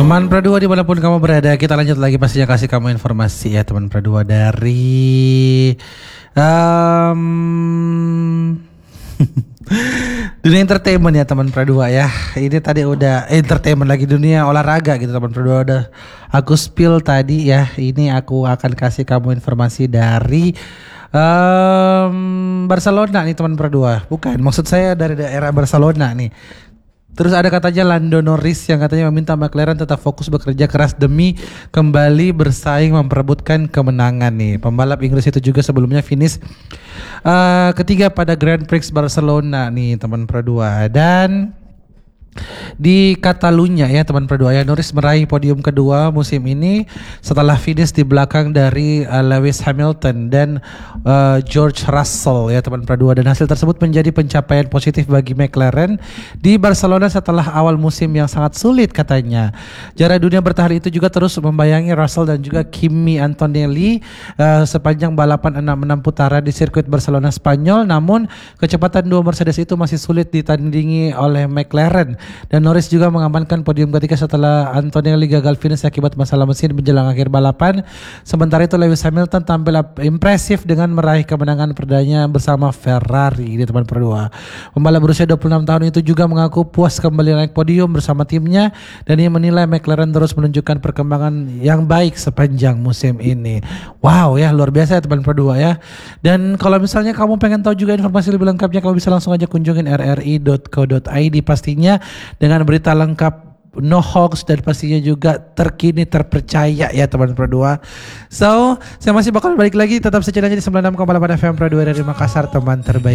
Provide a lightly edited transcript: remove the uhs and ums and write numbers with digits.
Teman Pradua dimanapun kamu berada, kita lanjut lagi pastinya kasih kamu informasi ya teman Pradua dari dunia entertainment ya teman Pradua ya. Ini tadi udah entertainment lagi, dunia olahraga gitu teman Pradua, udah aku spill tadi ya. Ini aku akan kasih kamu informasi dari Barcelona nih teman Pradua. Bukan, maksud saya dari daerah Barcelona nih. Terus ada katanya Lando Norris yang katanya meminta McLaren tetap fokus bekerja keras demi kembali bersaing memperebutkan kemenangan nih. Pembalap Inggris itu juga sebelumnya finish ketiga pada Grand Prix Barcelona nih teman Pradua. Dan di Catalunya ya teman Pradua ya, Norris meraih podium kedua musim ini setelah finish di belakang dari Lewis Hamilton dan George Russell ya teman Pradua, dan hasil tersebut menjadi pencapaian positif bagi McLaren di Barcelona setelah awal musim yang sangat sulit katanya. Juara dunia bertahan itu juga terus membayangi Russell dan juga Kimi Antonelli sepanjang balapan 66 putaran di sirkuit Barcelona Spanyol, namun kecepatan dua Mercedes itu masih sulit ditandingi oleh McLaren. Dan Norris juga mengamankan podium ketiga setelah Antonelli gagal finish akibat masalah mesin menjelang akhir balapan. Sementara itu Lewis Hamilton tampil impresif dengan meraih kemenangan perdana bersama Ferrari di teman Pradua. Pembalap berusia 26 tahun itu juga mengaku puas kembali naik podium bersama timnya, dan ia menilai McLaren terus menunjukkan perkembangan yang baik sepanjang musim ini. Wow ya, luar biasa ya teman Pradua ya. Dan kalau misalnya kamu pengen tahu juga informasi lebih lengkapnya, kamu bisa langsung aja kunjungin rri.co.id pastinya dengan berita lengkap, no hoax, dan pastinya juga terkini terpercaya ya teman Pradua. So, saya masih bakal balik lagi, tetap sejalan di 96,8 FM Pradua dari Makassar, teman terbaik.